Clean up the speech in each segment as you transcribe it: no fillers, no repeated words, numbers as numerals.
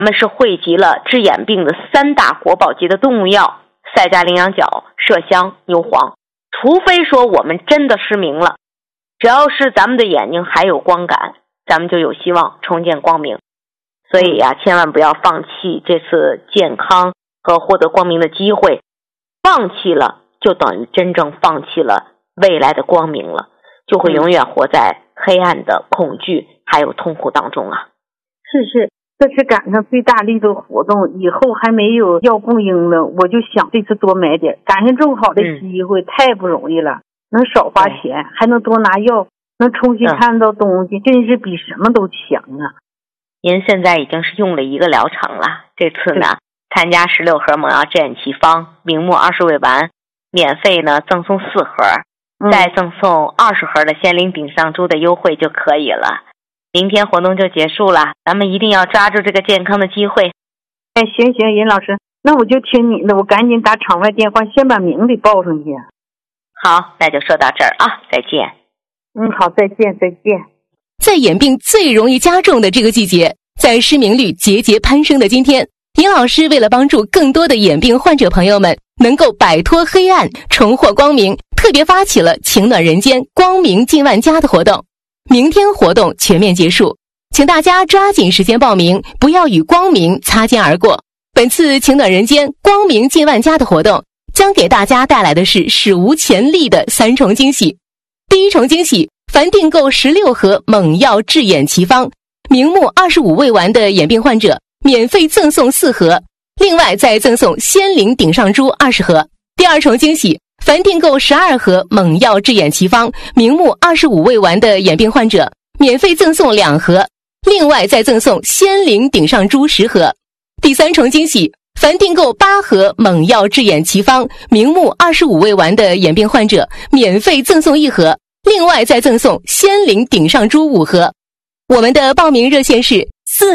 我们是汇集了治眼病的3大国宝级的动物药：赛加羚羊角、麝香、牛黄。除非说我们真的失明了，只要是咱们的眼睛还有光感，咱们就有希望重见光明。所以呀，千万不要放弃这次健康和获得光明的机会，放弃了就等于真正放弃了未来的光明了，就会永远活在黑暗的恐惧还有痛苦当中啊。 是，这次赶上最大力度活动，以后还没有药供应呢，我就想这次多买点，赶上这么好的机会，太不容易了，能少花钱，还能多拿药，能重新看到东西，真是比什么都强啊。 您现在已经是用了1个疗程了，这次呢参加16盒猛药治眼奇方明目20味丸，免费呢赠送4盒，再赠送20盒的仙灵顶上珠的优惠就可以了。明天活动就结束了，咱们一定要抓住这个健康的机会。 哎，行，尹老师，那我就听你的，我赶紧打场外电话，先把名字报上去。 好，那就说到这儿啊，再见。 好，再见。 在眼病最容易加重的这个季节，在失明率节节攀升的今天，尹老师为了帮助更多的眼病患者朋友们能够摆脱黑暗，重获光明，特别发起了情暖人间光明近万家的活动。明天活动全面结束，请大家抓紧时间报名，不要与光明擦肩而过。本次情暖人间光明近万家的活动将给大家带来的是史无前例的3重惊喜。第1重惊喜，凡订购16盒猛药治眼奇方明目25味丸的眼病患者免费赠送4盒，另外再赠送仙灵顶上珠20盒。第2重惊喜，凡订购12盒猛药治眼奇方明目25味丸的眼病患者免费赠送2盒，另外再赠送仙灵顶上珠10盒。第3重惊喜，凡订购8盒猛药治眼奇方明目25味丸的眼病患者免费赠送1盒，另外再赠送仙灵顶上珠5盒。我们的报名热线是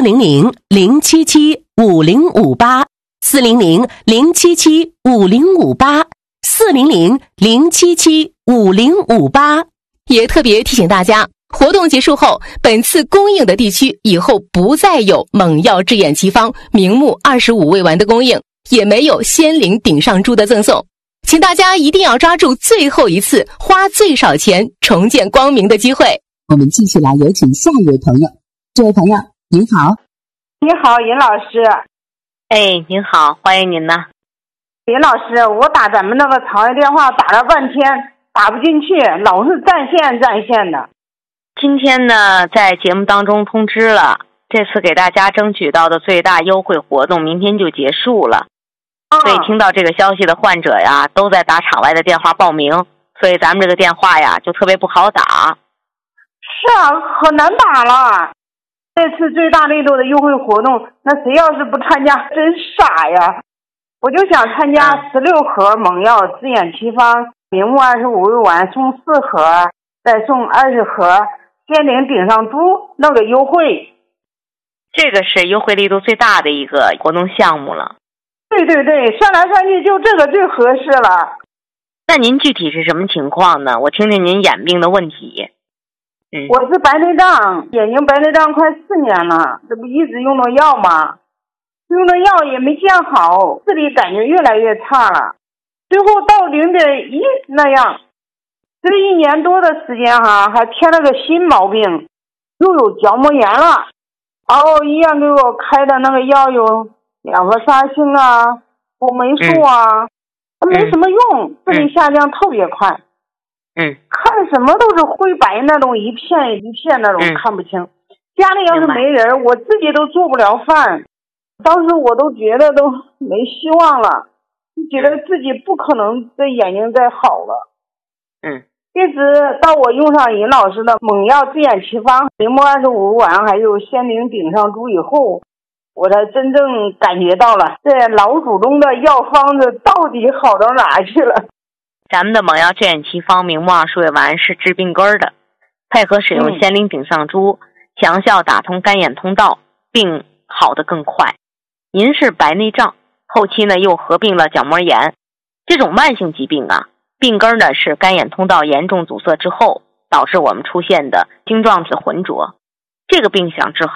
400-077-5058 400-077-5058 400-077-5058。也特别提醒大家，活动结束后，本次供应的地区以后不再有猛药治眼奇方明目25味丸的供应，也没有仙灵顶上珠的赠送，请大家一定要抓住最后一次花最少钱重见光明的机会。 我们继续来有请下一位朋友。这位朋友您好。 你好，尹老师。 哎，您好，欢迎您呢。 尹老师，我打咱们那个场外电话打了半天打不进去，老是占线的。 今天呢在节目当中通知了，这次给大家争取到的最大优惠活动明天就结束了，所以听到这个消息的患者呀都在打场外的电话报名，所以咱们这个电话呀就特别不好打。 是啊，可难打了。这次最大力度的优惠活动，那谁要是不参加真傻呀。我就想参加16盒猛药治眼奇方明目25味丸送4盒，再送20盒仙灵顶上珠那个优惠。 这个是优惠力度最大的一个活动项目了。 对，算来算去就这个最合适了。 那您具体是什么情况呢？我听听您眼病的问题。 我是白内障，眼睛白内障快4年了，这不一直用的药吗？用的药也没见好，视力感觉越来越差了，最后到0.1那样。这1年多的时间还添了个新毛病，又有角膜炎了。医院给我开的那个药有两个沙星啊、辅酶素啊，没什么用，视力下降特别快。看什么都是灰白那种，一片一片那种，看不清。家里要是没人，我自己都做不了饭。当时我都觉得都没希望了，觉得自己不可能这眼睛再好了。一直到我用上尹老师的猛药治眼奇方明目25味丸还有仙灵顶上珠以后，我才真正感觉到了这老祖宗的药方子到底好到哪去了。 咱们的猛药治眼奇方明目20味丸是治病根的，配合使用仙灵顶上珠，强效打通干眼通道，病好得更快。您是白内障，后期呢又合并了角膜炎，这种慢性疾病啊，病根呢是干眼通道严重阻塞之后导致我们出现的晶状体混浊。这个病想治好，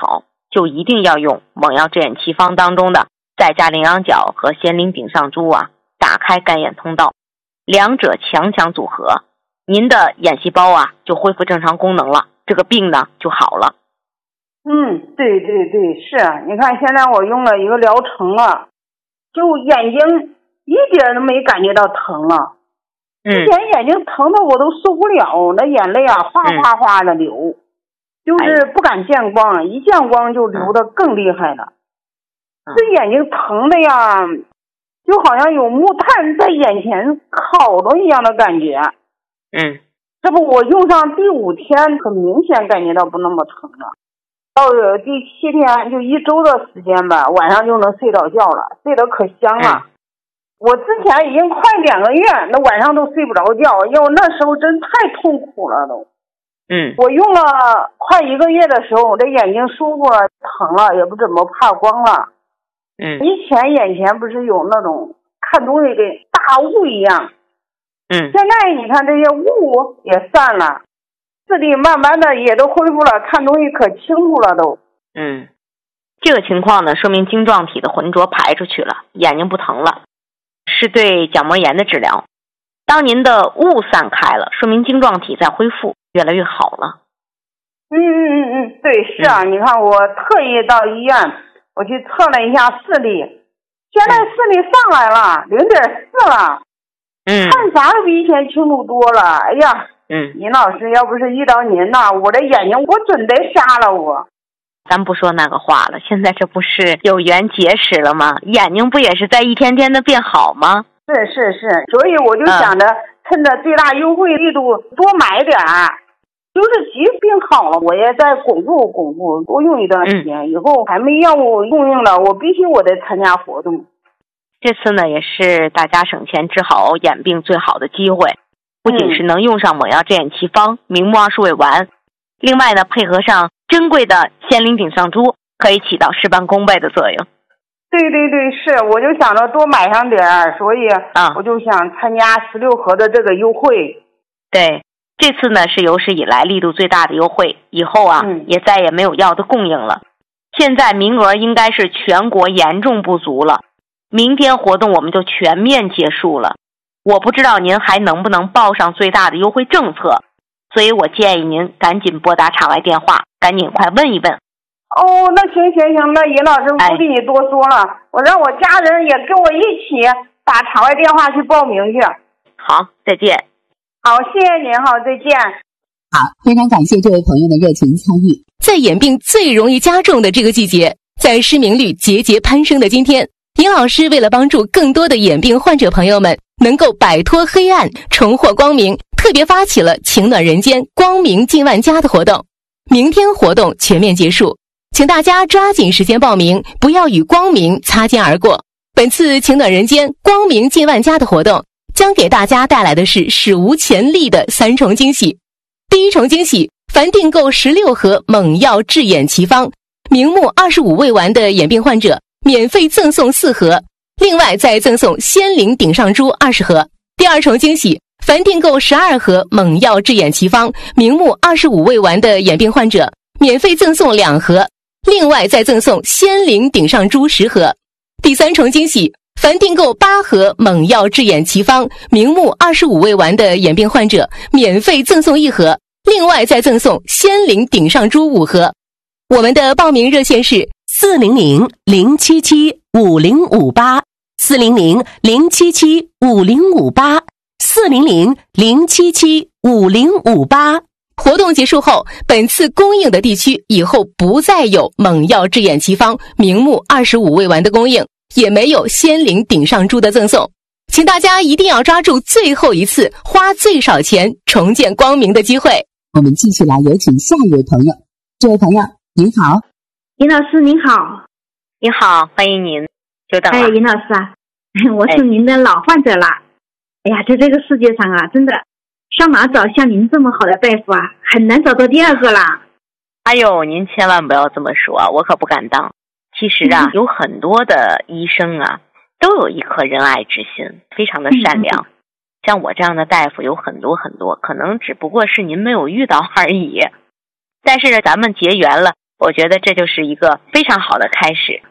就一定要用猛药治眼奇方当中的再加羚羊角和仙灵顶上珠啊，打开干眼通道，两者强强组合，您的眼细胞啊就恢复正常功能了，这个病呢就好了。 对，是啊，你看现在我用了一个疗程了，就眼睛一点都没感觉到疼了。之前眼睛疼的我都受不了，那眼泪啊哗哗哗的流，就是不敢见光，一见光就流得更厉害了。这眼睛疼的呀，就好像有木炭在眼前烤的一样的感觉。这不我用上第5天，很明显感觉到不那么疼了。到第7天，就1周的时间吧，晚上就能睡着觉了，睡得可香了。我之前已经快2个月，那晚上都睡不着觉，那时候真太痛苦了都。我用了快1个月的时候，我这眼睛舒服了，疼了，也不怎么怕光了。以前眼前不是有那种看东西跟大雾一样，现在你看这些雾也散了，视力慢慢的也都恢复了，看东西可清楚了都。 这个情况呢，说明晶状体的浑浊排出去了，眼睛不疼了，是对角膜炎的治疗。当您的雾散开了，说明晶状体在恢复，越来越好了。对，是啊，你看我特意到医院，我去测了一下视力，现在视力上来了，0.4了。看啥都比以前清楚多了。哎呀，尹老师，要不是遇到您呐，我这眼睛我准得瞎了我。 咱不说那个话了，现在这不是有缘结识了吗？眼睛不也是在一天天的变好吗？ 是，所以我就想着趁着最大优惠力度多买点儿，就是即使病好了，我也再巩固，多用一段时间。以后还没药物供应了，我必须得参加活动。 这次呢，也是大家省钱治好眼病最好的机会，不仅是能用上猛药治眼奇方、明目2十味丸，另外呢，配合上珍贵的仙灵顶上珠，可以起到事半功倍的作用。 对，是，我就想着多买上点儿，所以我就想参加16盒的这个优惠。 对，这次呢是有史以来力度最大的优惠，以后也再也没有药的供应了。现在名额应该是全国严重不足了，明天活动我们就全面结束了。我不知道您还能不能报上最大的优惠政策，所以我建议您赶紧拨打场外电话，赶紧快问一问。 那行，那尹老师不替你多说了，我让我家人也跟我一起打场外电话去报名去。 好，再见。 好，谢谢您，好，再见。 好，非常感谢这位朋友的热情参与。 在眼病最容易加重的这个季节，在失明率节节攀升的今天，尹老师为了帮助更多的眼病患者朋友们能够摆脱黑暗，重获光明，特别发起了情暖人间光明近万家的活动。明天活动全面结束，请大家抓紧时间报名，不要与光明擦肩而过。本次情暖人间光明近万家的活动将给大家带来的是史无前例的3重惊喜。第一重惊喜，凡订购16盒猛药治眼奇方、明目25味丸的眼病患者免费赠送4盒，另外再赠送仙灵顶上珠20盒。第二重惊喜，凡订购12盒猛药治眼奇方、明目25味丸的眼病患者免费赠送2盒，另外再赠送仙灵顶上珠10盒。第三重惊喜，凡订购8盒猛药治眼奇方、明目25味丸的眼病患者免费赠送1盒，另外再赠送仙灵顶上珠5盒。我们的报名热线是 400-077-5058 400-077-5058 400-077-5058。 活动结束后，本次供应的地区以后不再有猛药治眼奇方、明目25味丸的供应，也没有仙灵顶上珠的赠送，请大家一定要抓住最后一次花最少钱重见光明的机会。 我们继续来有请下一位朋友。这位朋友您好。 尹老师您好。 您好，欢迎您，久等了。 尹老师啊，我是您的老患者了。哎呀，在这个世界上啊，真的上哪找像您这么好的大夫啊，很难找到第二个啦。 哎呦，您千万不要这么说，我可不敢当。其实有很多的医生啊，都有一颗仁爱之心，非常的善良。像我这样的大夫有很多很多，可能只不过是您没有遇到而已。但是咱们结缘了， 我觉得这就是一个非常好的开始。